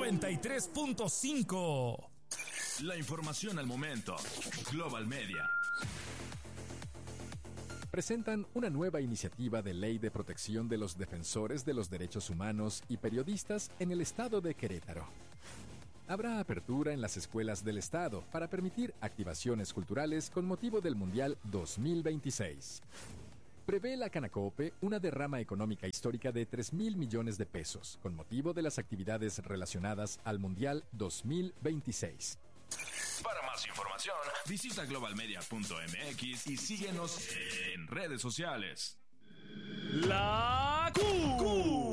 93.5. La información al momento. Global Media. Presentan una nueva iniciativa de ley de protección de los defensores de los derechos humanos y periodistas en el estado de Querétaro. Habrá apertura en las escuelas del estado para permitir activaciones culturales con motivo del Mundial 2026. Prevé la Canacope una derrama económica histórica de 3,000 millones de pesos con motivo de las actividades relacionadas al Mundial 2026. Para más información, visita globalmedia.mx y síguenos en redes sociales. La Q.